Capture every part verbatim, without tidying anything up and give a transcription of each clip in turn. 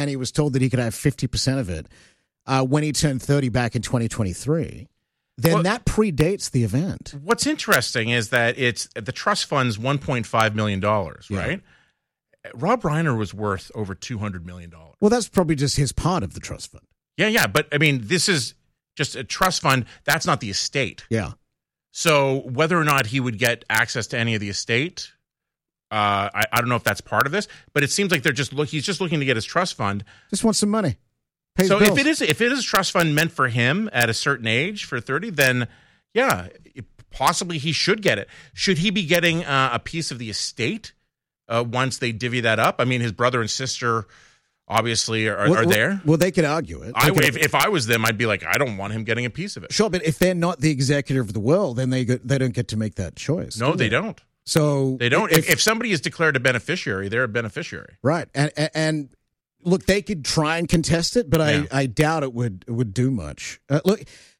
and he was told that he could have fifty percent of it uh, when he turned thirty back in twenty twenty-three, then well, that predates the event. What's interesting is that it's the trust fund's one point five million dollars, yeah. right? Rob Reiner was worth over two hundred million dollars. Well, that's probably just his part of the trust fund. Yeah, yeah. But, I mean, this is just a trust fund. That's not the estate. Yeah. So whether or not he would get access to any of the estate, uh, I, I don't know if that's part of this. But it seems like they're just look. He's just looking to get his trust fund. Just wants some money. Pays so bills. if it is if it is a trust fund meant for him at a certain age for thirty, then yeah, possibly he should get it. Should he be getting uh, a piece of the estate uh, once they divvy that up? I mean, his brother and sister obviously are, well, are there. Well, they could argue it. I would, could, if, if I was them, I'd be like, I don't want him getting a piece of it. Sure, but if they're not the executor of the will, then they they don't get to make that choice. No, do they? they don't. So they don't. If, if, if somebody is declared a beneficiary, they're a beneficiary, right? And and, and look, they could try and contest it, but yeah. I, I doubt it would it would do much. Uh, look,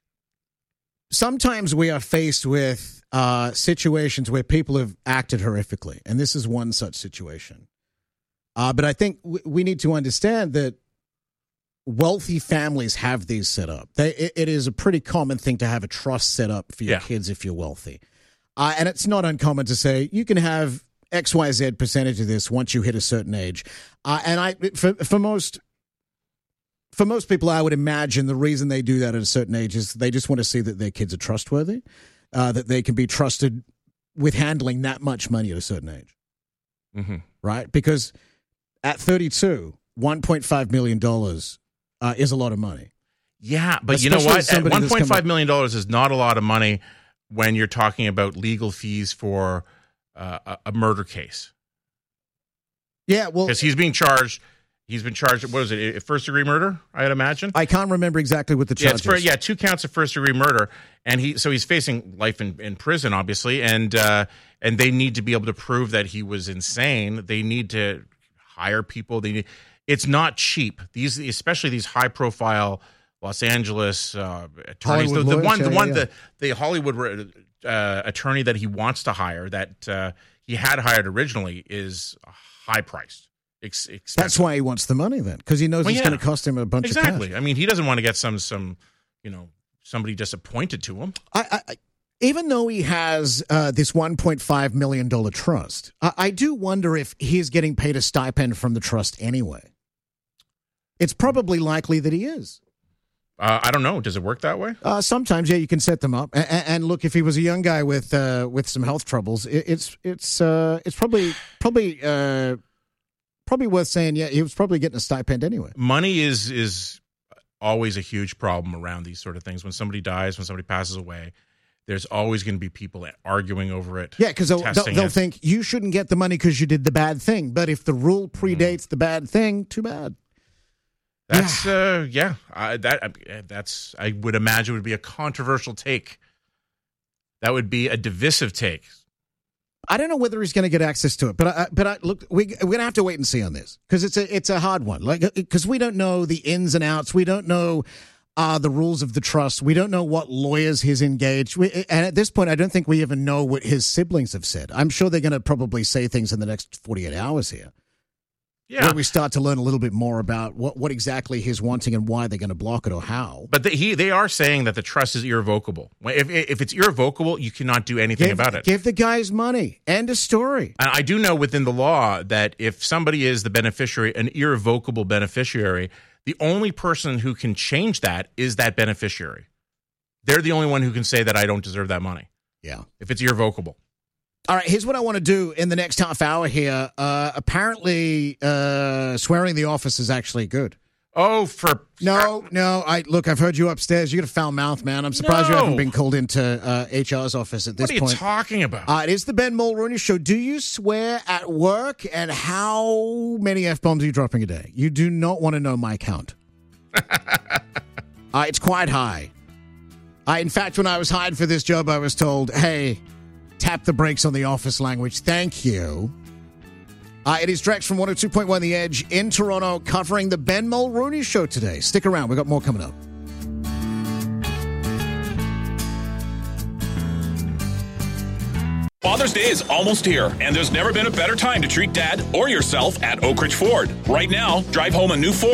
sometimes we are faced with uh, situations where people have acted horrifically, and this is one such situation. Uh, but I think w- we need to understand that wealthy families have these set up. They, it, it is a pretty common thing to have a trust set up for your yeah. kids if you're wealthy. Uh, and it's not uncommon to say you can have X Y Z percentage of this once you hit a certain age. Uh, and I, for, for most for most people, I would imagine the reason they do that at a certain age is they just want to see that their kids are trustworthy, uh, that they can be trusted with handling that much money at a certain age. Mm-hmm. Right? Because at thirty-two, one point five million dollars uh, is a lot of money. Yeah, but Especially you know what? At one point five million dollars is not a lot of money when you're talking about legal fees for uh, a, a murder case. Yeah, well, because he's being charged. He's been charged. What is it? First degree murder, I'd imagine. I can't remember exactly what the charge yeah, it's for, is. Yeah, two counts of first degree murder, and he so he's facing life in, in prison, obviously, and uh, and they need to be able to prove that he was insane. They need to hire people. They need, it's not cheap. These, especially these high profile Los Angeles uh, attorneys. The, the one, the one, yeah. the the Hollywood uh, attorney that he wants to hire, that uh, he had hired originally, is high priced. Ex- That's why he wants the money then, because he knows well, it's yeah. going to cost him a bunch exactly. of cash. Exactly. I mean, he doesn't want to get some some you know somebody just appointed to him. I, I even though he has uh, this one point five million dollars trust, I, I do wonder if he's getting paid a stipend from the trust anyway. It's probably likely that he is. Uh, I don't know. Does it work that way? Uh, sometimes, yeah, you can set them up. And, and look, if he was a young guy with uh, with some health troubles, it, it's it's uh, it's probably probably uh, probably worth saying. Yeah, he was probably getting a stipend anyway. Money is is always a huge problem around these sort of things. When somebody dies, when somebody passes away, there's always going to be people arguing over it. Yeah, because they'll, they'll, they'll think you shouldn't get the money because you did the bad thing. But if the rule predates mm. the bad thing, too bad. That's yeah. uh yeah uh, that uh, that's I would imagine would be a controversial take. That would be a divisive take. I don't know whether he's going to get access to it, but I, but I, look, we we're going to have to wait and see on this because it's a it's a hard one. Like because we don't know the ins and outs, we don't know uh, the rules of the trust, we don't know what lawyers he's engaged. We, and at this point, I don't think we even know what his siblings have said. I'm sure they're going to probably say things in the next forty-eight hours here. Yeah. Where we start to learn a little bit more about what, what exactly he's wanting and why they're going to block it or how. But they, he, they are saying that the trust is irrevocable. If, if it's irrevocable, you cannot do anything give, about it. Give the guys money. End of story. And I do know within the law that if somebody is the beneficiary, an irrevocable beneficiary, the only person who can change that is that beneficiary. They're the only one who can say that I don't deserve that money. Yeah. If it's irrevocable. All right, here's what I want to do in the next half hour here. Uh, apparently, uh, swearing the office is actually good. Oh, for... No, no. I Look, I've heard you upstairs. You got a foul mouth, man. I'm surprised no. you haven't been called into uh, H R's office at this point. What are you point. talking about? Uh, it is the Ben Mulroney Show. Do you swear at work, and how many F-bombs are you dropping a day? You do not want to know my count. uh, it's quite high. Uh, in fact, when I was hired for this job, I was told, hey... tap the brakes on the office language. Thank you. Uh, it is Drex from one oh two point one The Edge in Toronto covering the Ben Mulroney Show today. Stick around. We've got more coming up. Father's Day is almost here, and there's never been a better time to treat Dad or yourself at Oak Ridge Ford. Right now, drive home a new Ford